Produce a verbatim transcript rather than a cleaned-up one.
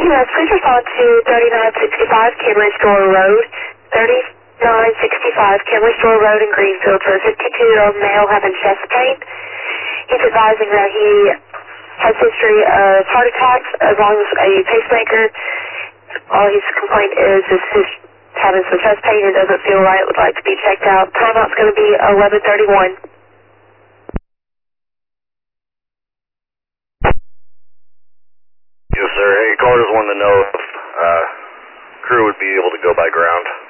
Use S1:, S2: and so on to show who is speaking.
S1: Yes, please respond to thirty-nine sixty-five Kimmery Store Road, thirty-nine sixty-five Kimmery Store Road in Greenfield for a fifty-two-year-old male having chest pain. He's advising that he has history of heart attacks as long as a pacemaker. All his complaint is is his having some chest pain and doesn't feel right, would like to be checked out. Timeout's going to be eleven thirty-one.
S2: Yes, sir. Hey, callers wanted to know if uh, crew would be able to go by ground.